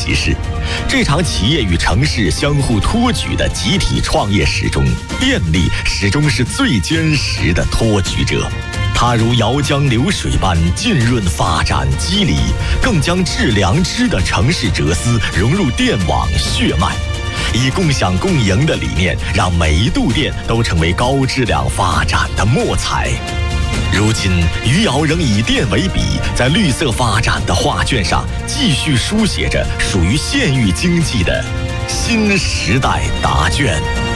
启示。这场企业与城市相互托举的集体创业史中，电力始终是最坚实的托举者。它如姚江流水般浸润发展肌理，更将致良知的城市哲思融入电网血脉。以共享共赢的理念，让每一度电都成为高质量发展的墨彩。如今，余姚仍以电为笔，在绿色发展的画卷上继续书写着属于县域经济的新时代答卷。